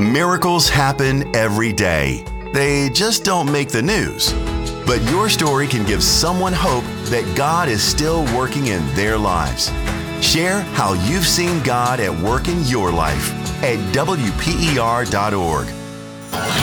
Miracles happen every day. They just don't make the news. But your story can give someone hope that God is still working in their lives. Share how you've seen God at work in your life at WPER.org.